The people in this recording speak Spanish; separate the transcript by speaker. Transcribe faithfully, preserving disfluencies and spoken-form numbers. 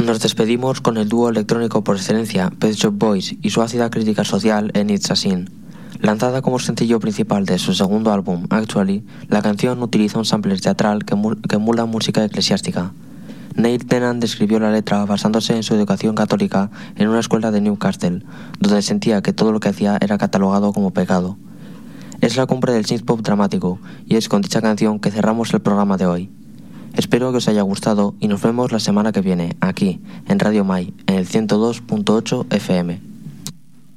Speaker 1: Nos despedimos con el dúo electrónico por excelencia, Pet Shop Boys, y su ácida crítica social en It's a Sin. Lanzada como sencillo principal de su segundo álbum, Actually, la canción utiliza un sampler teatral que, mu- que emula música eclesiástica. Neil Tennant describió la letra basándose en su educación católica en una escuela de Newcastle, donde sentía que todo lo que hacía era catalogado como pecado. Es la cumbre del synthpop dramático, y es con dicha canción que cerramos el programa de hoy. Espero que os haya gustado y nos vemos la semana que viene, aquí, en Radio Mai, en el ciento dos punto ocho F M.